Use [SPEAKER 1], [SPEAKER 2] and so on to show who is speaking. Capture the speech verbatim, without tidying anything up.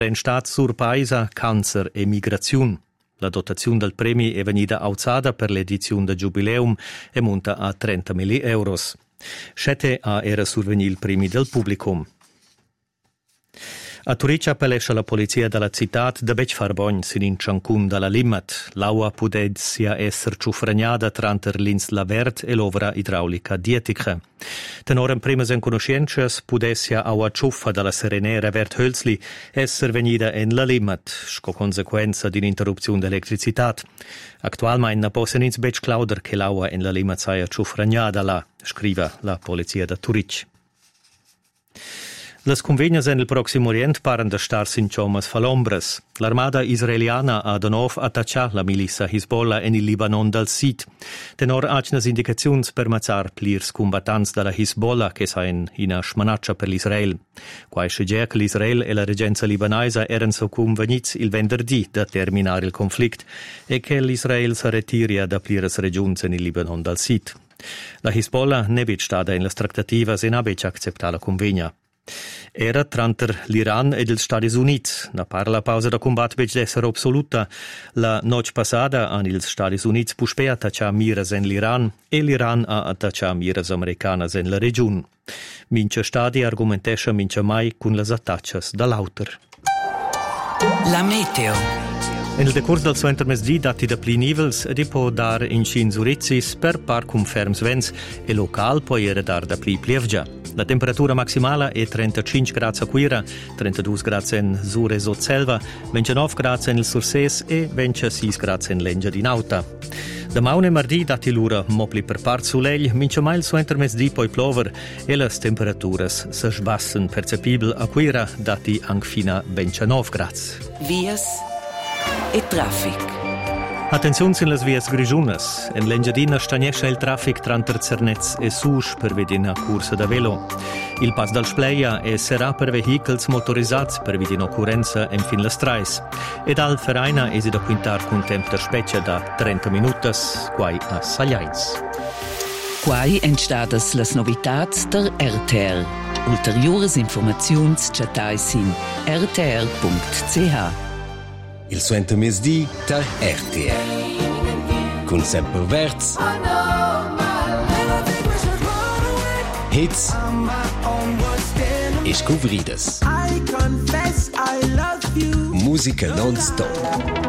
[SPEAKER 1] in stat surpaisa cancer e migraziun. La dotazione del premi è venuta alzata per l'edizione da Giubileum e monta a trentamila euros. Scete a era surveni il premi del publicum. A Turic appellesce la polizia della città da bec farbogn sin in Cancun dalla Limmat. L'aua pudessia esser ciufragnada tranter l'ins lavert e l'ovra idraulica dietica. Tenor in primas en conoscences pudessia aua ciuffa dalla Serenera vert Hölzli esser venida en la Limmat, sco conseguenza d'interruzione d'elettricità. Actualmein na possen ins bec clauder che l'aua en la Limmat saia ciufragnada la, scriva la polizia da Turic. Las convegnas en el Proximo Orient paren da star sin chomas falombres. L'armada israeliana ha danov attaccià la milizia Hezbollah en il Libanon dal Sid. Tenor acnas indicaziuns per mazzar plirs combattants dalla Hezbollah che sain ina schmanaccia per l'Israel. Quai scegia che l'Israel e la regenza libanaisa eran so convegnits il venerdì da terminare il conflict e che l'Israel sa retiria da pliras regions en il Libanon dal Sid. La Hezbollah ne bet stada in las tractativas e na bet accepta la convegna. Era tranter l'Iran ed ils Stati Units. Na par la pausa da combat bec d'esser absoluta. La noc passada han ils Stati Units puspè attaccià miras en l'Iran e l'Iran ha attaccià miras americanas en la region. Mincha stadi argumentescha mincha mai cun las attaccias da l'auter.
[SPEAKER 2] La meteo.
[SPEAKER 1] En il decurs del suo intermesdì dati da pli nivels ed può dar in cin Zurizzis per par cum ferms vents e local può era dar da pli plievgia. La temperatura maximala è trentacinque gradi a Quira, trentadue gradi in Sur e Sotselva, ventinove gradi in il Surses e ventisei gradi in Lengia di Nauta. Da maune mardi dati l'ura mopli per part sulegl, mincha mai il suo intermesdì poi plover e le temperaturas se sbassen percepibile a Quira dati anche fino a ventinove gradi.
[SPEAKER 2] Vias e traffic.
[SPEAKER 1] Attenzione in las vias grigiunas. En l'Engiadina stagnesce il traffic tranter Cernez e Susch per vedere corsa da velo. Il pass dal Spleia e sarà per vehicles motorizzati per vedere occorrenza in fin las trais. Ed al Feraina esi da quintar con tempo der specie da trenta minutas, quai a Sagliains.
[SPEAKER 2] Quai entstadas las novitats der R T R. Ulteriores informaziuns chatais in r t r punct c h.
[SPEAKER 3] Il suo intermesdì da R T R. Con sempre verts. Hits. E scouvridas. Musica non-stop.